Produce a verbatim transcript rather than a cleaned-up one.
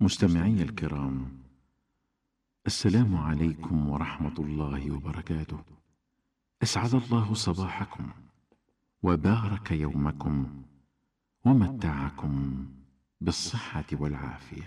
مستمعي الكرام، السلام عليكم ورحمة الله وبركاته. أسعد الله صباحكم وبارك يومكم ومتعكم بالصحة والعافية.